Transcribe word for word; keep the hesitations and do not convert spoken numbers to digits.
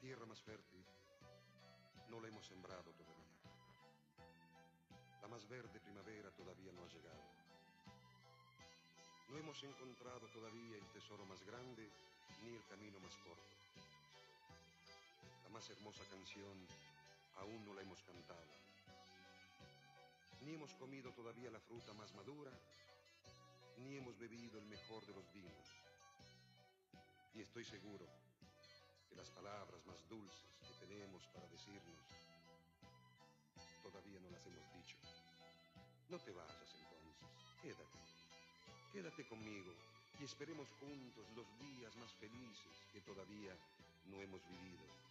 tierra más fértil no la hemos sembrado todavía. La más verde primavera todavía no ha llegado. No hemos encontrado todavía el tesoro más grande ni el camino más corto. La más hermosa canción aún no la hemos cantado. Ni hemos comido todavía la fruta más madura, ni hemos bebido el mejor de los vinos. Y estoy seguro que las palabras más dulces que tenemos para decirnos todavía no las hemos dicho. No te vayas entonces, quédate, quédate conmigo y esperemos juntos los días más felices que todavía no hemos vivido.